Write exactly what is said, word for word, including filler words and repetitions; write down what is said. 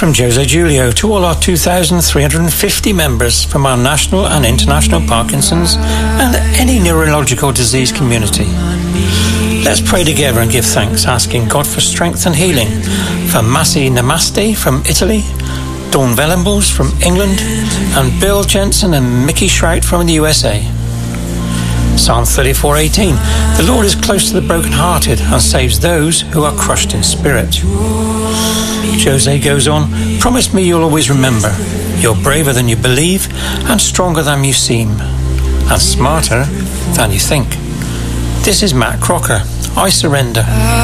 From Jose Julio to all our two thousand three hundred fifty members from our national and international Parkinson's and any neurological disease community. Let's pray together and give thanks, asking God for strength and healing. For Masi Namaste from Italy, Dawn Vellenbos from England, and Bill Jensen and Mickey Shrout from the U S A. Psalm thirty-four eighteen. The Lord is close to the brokenhearted and saves those who are crushed in spirit. Jose goes on, promise me you'll always remember. You're braver than you believe and stronger than you seem and smarter than you think. This is Matt Crocker. I surrender.